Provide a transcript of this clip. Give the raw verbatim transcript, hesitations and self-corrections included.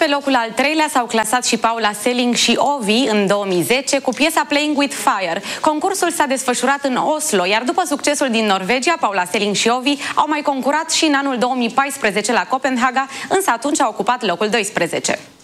Pe locul al treilea s-au clasat și Paula Selling și Ovi în două mii zece cu piesa Playing with Fire. Concursul s-a desfășurat în Oslo, iar după succesul din Norvegia, Paula Selling și Ovi au mai concurat și în anul două mii paisprezece la Copenhaga, însă atunci a ocupat locul doisprezece.